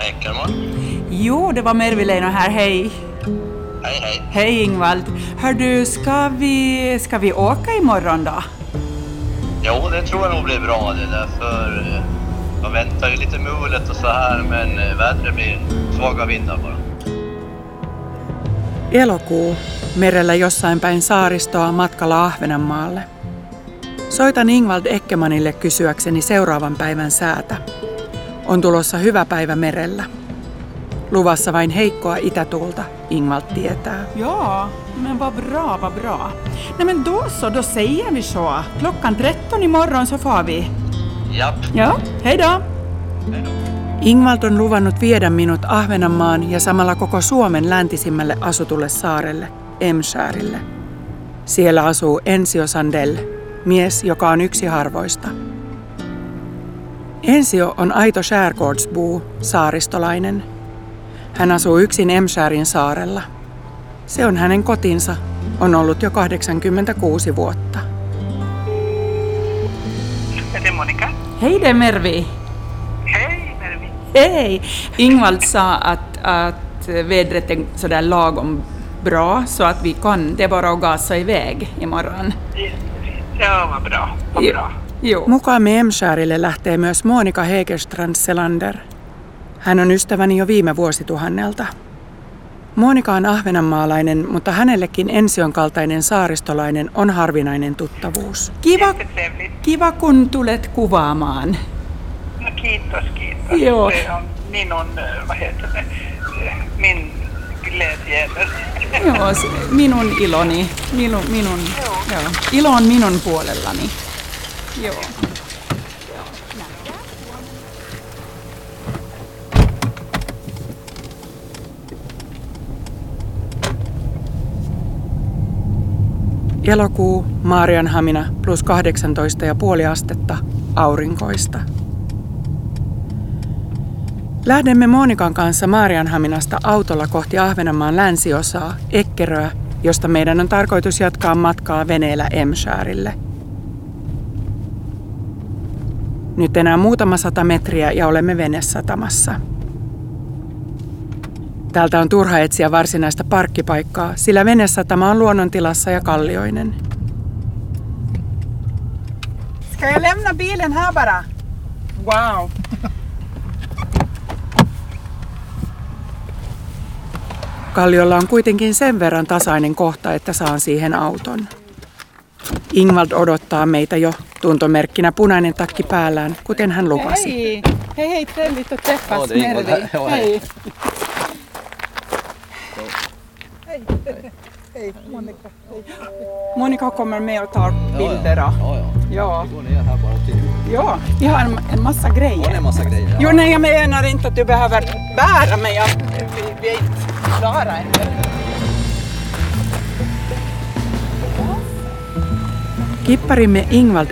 Eckerman. Jo, det var Mervi Leino här, hej. Hej, hej. Hej Ingvald. Hör du, ska vi åka imorgon då? Jo, det tror jag nog blir bra det där, för man väntar ju lite mulet och så här, men vädret blir svaga vindar bara. Elokuu, merellä jossain päin saaristoa matkalla Ahvenanmaalle. Soitan Ingvald Eckermanille kysyäkseni seuraavan päivän säätä. On tulossa hyvä päivä merellä. Luvassa vain heikkoa itätuulta, Ingvald tietää. Ja, men vad bra. Nej men då säger vi så. Klockan 13 imorgon så far vi. Japp. Ja, hej då. Ingvald on luvannut viedä minut Ahvenanmaan ja samalla koko Suomen läntisimmälle asutulle saarelle, Emskärille. Siellä asuu Ensio Sandell, mies, joka on yksi harvoista. Ensio on aito skärgårdsbo, saaristolainen. Hän asuu yksin Emskärin saarella. Se on hänen kotinsa, on ollut jo 86 vuotta. Det är Monica. Hej det är Mervi. Hej Mervi. Hej! Ingvald sa att vädret är sådär lagom bra så att det är bara att gasa iväg imorgon. Ja, vad bra. Vad bra. Jo. Mukaamme Emskärille lähtee myös Monika Hegerstrand Selander. Hän on ystäväni jo viime vuosituhannelta. Monika on ahvenanmaalainen, mutta hänellekin Ension kaltainen saaristolainen on harvinainen tuttavuus. Kiva kun tulet kuvaamaan. No, kiitos. Joo. Det on minun, min glädje. Joo, minun iloni. Joo. Ilo on minun puolellani. Joo. Elokuu, Maarianhamina plus 18,5 astetta, aurinkoista. Lähdemme Monikan kanssa Maarianhaminasta autolla kohti Ahvenanmaan länsiosaa, Eckeröä, josta meidän on tarkoitus jatkaa matkaa veneellä Emskärille. Nyt enää muutama 100 metriä ja olemme venesatamassa. Täältä on turha etsiä varsinaista parkkipaikkaa, sillä venesatama on luonnontilassa ja kallioinen. Ska jag lämna bilen här bara? Wow. Kalliolla on kuitenkin sen verran tasainen kohta, että saan siihen auton. Ingvald odottaa meitä jo, tuntomerkkinä punainen takki päällään, kuten hän lupasi. Hej, trevligt att träffas Mervi. Hej. Hej, Monica. Monica kommer med och tar bilder. Ja. Vi går ner här bara till. Ja, vi har en massa grejer. Ja, en massa grejer. Ja. Jo, nej, jag menar inte att du behöver bära mig. Vi är inte klara än. Kipparimme Ingvald